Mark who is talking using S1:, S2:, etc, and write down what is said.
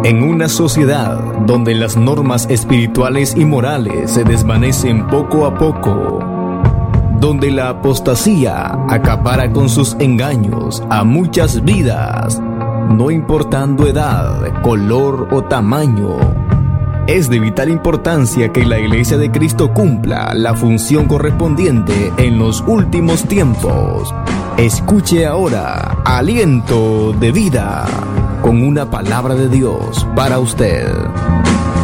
S1: En una sociedad donde las normas espirituales y morales se desvanecen poco a poco, donde la apostasía acapara con sus engaños a muchas vidas, no importando edad, color o tamaño, es de vital importancia que la Iglesia de Cristo cumpla la función correspondiente en los últimos tiempos. Escuche ahora Aliento de Vida, con una palabra de Dios para usted.